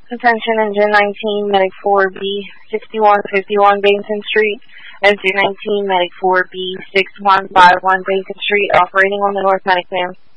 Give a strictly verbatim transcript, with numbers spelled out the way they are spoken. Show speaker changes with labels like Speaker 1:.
Speaker 1: Attention engine nineteen, Medic four B, sixty-one fifty-one Bainton Street. Engine nineteen, Medic four B, six one five one Bainton Street, operating on the North Medic Plan.